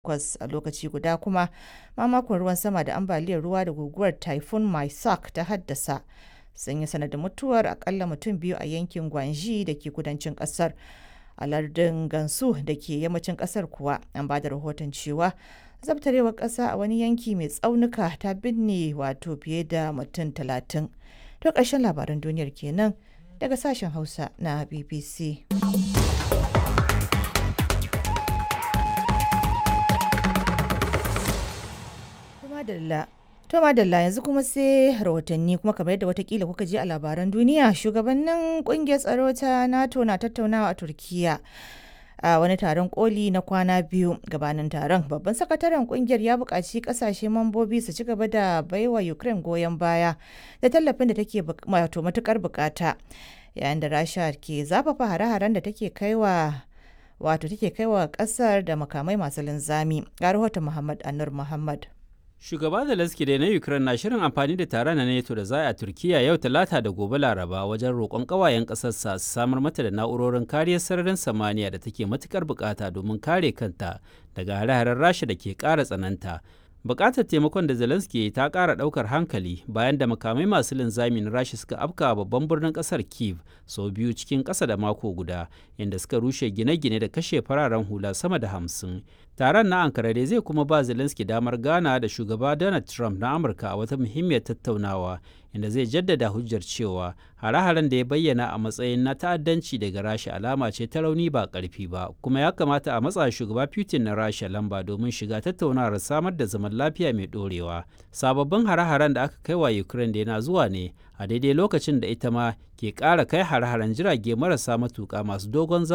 kwas a lokaci guda kuma mamakon ruwan sama da ambaliyar ruwa da guguwar typhoon Maisak ta haddasa sun yi sanadin mutuwar akalla mutum 2 a yankin Gwanji da ke kudancin kasar. A lardin Gansu da ke yammacin kasar kuwa an ba da rahoton cewa zabtarewar kasa a wani yanki mai tsaunuka ta binne wato fiye da mutum 30. To ƙarshen labaran duniyar kenan daga sashen Hausa na BBC. To madalla yanzu kuma sai rahotanni kuma kamar yadda watakila kuka ji a labaran duniya shugabannin kungiyar tsaro ta NATO na tattaunawa a Turkiya a wani taron koli na kwana 2 gabanin taron. Babban sakataren kungiyar ya buƙaci ƙasashe mambobi su ci gaba da baiwa Ukraine goyon baya da tallafin da take wato matukar bukata yayin da Rasha ke zafafa hare-haren da take kaiwa ƙasar da makamai masu linzami. Ga rahoton Muhammad Anur Muhammad. Shugaba Zelensky dai na Ukraine na shirin amfani da taron na NATO da za a Turkiya yau Talata da gobe Laraba wajen roƙon ƙawayen ƙasarsa su samar mata da na'urorin kariyar sararin samaniya da take matukar bukata domin kare kanta daga hare-haren Rasha da ke ƙara tsananta. Bukatar taimakon da Zelensky ta ƙara ɗaukar hankali bayan da makamai masu linzami na Rasha suka afka babban birnin ƙasar Kyiv sau biyu cikin ƙasa da mako guda, inda suka rushe gine-gine da kashe fararen hula sama da 50. Taron na Ankara dai zai kuma ba Zelensky damar gana da shugaba Donald Trump na Amurka a wata muhimmiyar tattaunawa, inda zai jaddada hujjar cewa hare-haren da ya bayyana a matsayin na ta'addanci daga Rasha alama ce ta rauni ba ƙarfi ba, kuma ya kamata a matsa shugaba Putin na Rasha lamba domin shiga tattaunawar samar da zaman lafiya mai ɗorewa. Sababbin hare-haren da aka kai wa Ukraine da yana zuwa ne a daidai lokacin da ita ma ke ƙara kai hare-haren jirage marasa matuƙa masu dogon zango